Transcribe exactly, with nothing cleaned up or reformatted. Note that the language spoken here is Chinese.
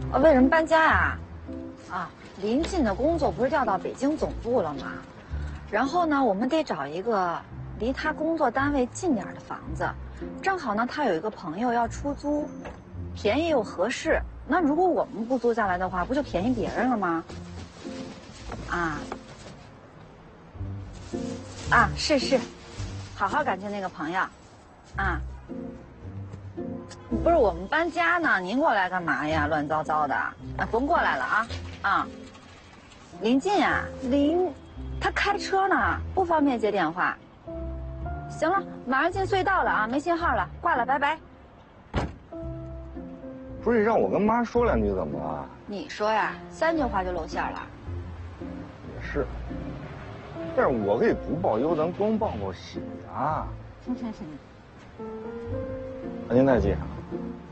啊，为什么搬家呀？啊，临近的工作不是调到北京总部了吗？然后呢，我们得找一个离他工作单位近点的房子。正好呢，他有一个朋友要出租，便宜又合适。那如果我们不租下来的话，不就便宜别人了吗？啊，啊，是是，好好感谢那个朋友，啊。不是我们搬家呢，您过来干嘛呀？乱糟糟的，啊，甭过来了啊啊！临近啊，临，他开车呢，不方便接电话。行了，马上进隧道了啊，没信号了，挂了，拜拜。 不是让我跟妈说两句怎么了？ 你说呀，三句话就露馅了。 也是，但是我可以不报忧，咱光报报喜啊。那您再记上。